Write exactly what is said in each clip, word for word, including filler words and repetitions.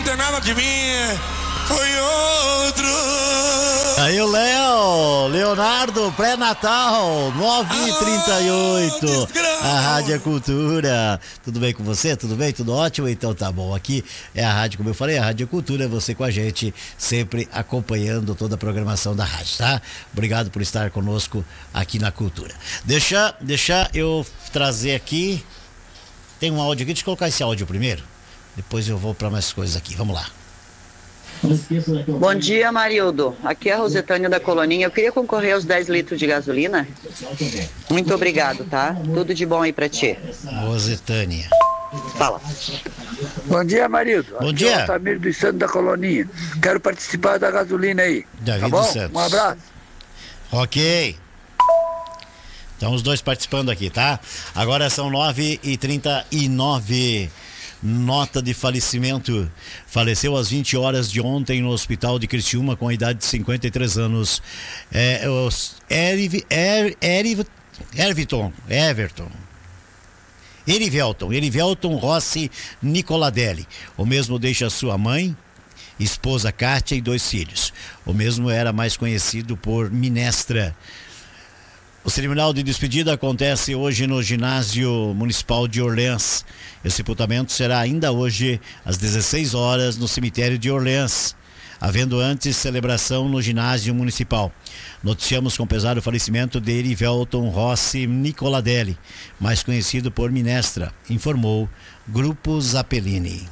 não tem nada de mim, foi outro. Aí o Léo, Leonardo, pré-natal, nove e trinta e oito, a Rádio Cultura. Tudo bem com você? Tudo bem? Tudo ótimo? Então tá bom, aqui é a rádio, como eu falei, a Rádio Cultura, você com a gente, sempre acompanhando toda a programação da rádio, tá? Obrigado por estar conosco aqui na Cultura. Deixa, deixa eu trazer aqui, tem um áudio aqui, deixa eu colocar esse áudio primeiro, depois eu vou para mais coisas aqui, vamos lá. Bom dia, Marildo. Aqui é a Rosetânia da Coloninha. Eu queria concorrer aos dez litros de gasolina. Muito obrigado, tá? Tudo de bom aí pra ti. Rosetânia. Fala. Bom dia, Marildo. Bom Aqui dia. é o Altamiro dos Santos da Coloninha. Quero participar da gasolina aí. David tá bom? dos Santos. Um abraço. Ok. Então os dois participando aqui, tá? Agora são nove e trinta e nove. Nota de falecimento. Faleceu às vinte horas de ontem no hospital de Criciúma com a idade de cinquenta e três anos. É, os Eriv, er, Eriv, Everton, Everton. Erivelton, Erivelton Rossi Nicoladelli. O mesmo deixa sua mãe, esposa Kátia e dois filhos. O mesmo era mais conhecido por Minestra. O cerimonial de despedida acontece hoje no Ginásio Municipal de Orleans. O sepultamento será ainda hoje às dezesseis horas no cemitério de Orleans, havendo antes celebração no Ginásio Municipal. Noticiamos com pesar o falecimento de Erivelton Rossi Nicoladelli, mais conhecido por Minestra, informou Grupo Zappellini.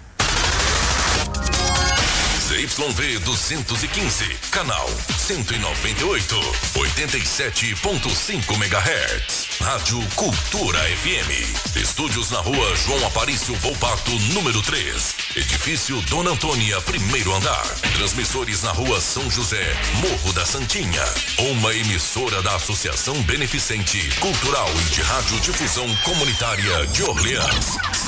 Z Y V duzentos e quinze, canal cento e noventa e oito, oitenta e sete ponto cinco megahertz. Rádio Cultura F M. Estúdios na rua João Aparício Volpato, número três. Edifício Dona Antônia, primeiro andar. Transmissores na rua São José, Morro da Santinha. Uma emissora da Associação Beneficente, Cultural e de Radiodifusão Comunitária de Orleans.